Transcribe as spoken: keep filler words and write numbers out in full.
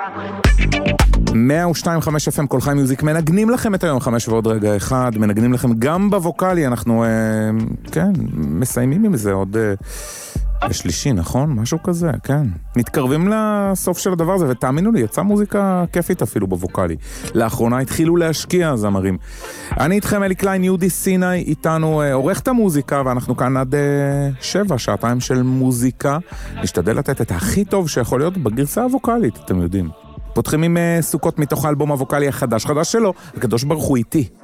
מאה ושתיים נקודה חמש אף אם כל חי מיוזיק, מנגנים לכם את היום חמש ועוד רגע אחד, מנגנים לכם גם בווקלי, אנחנו, אה, כן, מסיימים עם זה עוד אה, בשלישי, נכון? משהו כזה, כן. מתקרבים לסוף של הדבר הזה, ותאמינו לי, יצאה מוזיקה כיפית אפילו בווקלי. לאחרונה התחילו להשקיע זמרים. אני איתכם, אלי קליין, יהודי סיני, איתנו אה, עורך את המוזיקה, ואנחנו כאן עד אה, שבע, שעתיים של מוזיקה. נשתדל לתת את הכי טוב שיכול להיות בגרסה הווקלית, אתם יודעים. פותחים עם סוכות מתוך האלבום הווקלי החדש, חדש שלו, הקדוש ברוך הוא איתי.